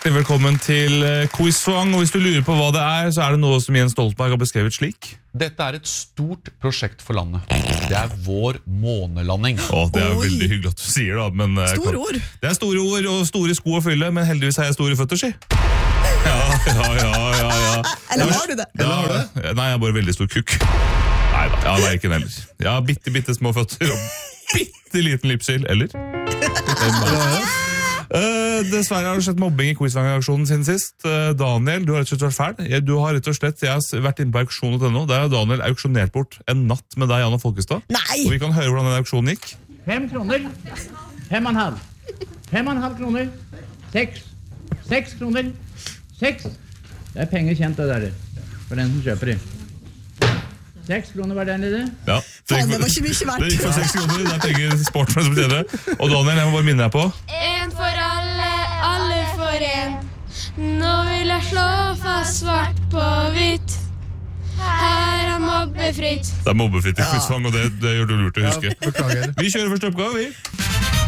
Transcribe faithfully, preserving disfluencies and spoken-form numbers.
Hjertelig velkommen til Quizfang, og hvis du lurer på hva det er, så er det noe som Jens Stoltenberg har beskrevet slik. Dette er et stort prosjekt for landet. Det er vår månelanding. Åh, det er Oi. veldig hyggelig at du sier det, men... eh, Store kan- ord. Det er store ord og store sko å fylle, men heldigvis har jeg store føtter, si. Ja, ja, ja, ja, ja. Eller har du det? Eller har du det? Nei, jeg har bare veldig stor kukk. Nei da, jeg har verken heller. Jeg har bitte, bitte små føtter og bitte liten lipsyl, eller? Uh, dessverre har det skjedd mobbing i Quizfang-aksjonen siden sist. Uh, Daniel, du har rett og slett vært fæl. Jeg, du har rett og slett, jeg har vært inne på auksjon punkt no. Der har Daniel auksjonert bort en natt med deg, Anna Folkestad. Nei! Og vi kan høre hvordan den auksjonen gikk. Fem kroner. Fem og en halv. Fem og en halv kroner. Seks. Seks kroner. Seks. Det er penger kjent det der. For den som kjøper de. Seks kroner var den i det. Ja, Faen, det gikk var for- ikke mye verdt. Det gikk for seks kroner, det er penger sportsmenn som tjener. Og Daniel, jeg må bare minne deg på. En for alle, alle for en. Nå vil jeg slå fast svart på hvitt. Her er mobbefritt. Det er mobbefritt i Quizfang, og det, det gjør du lurt å huske. Beklager. Vi kjører første oppgave, vi.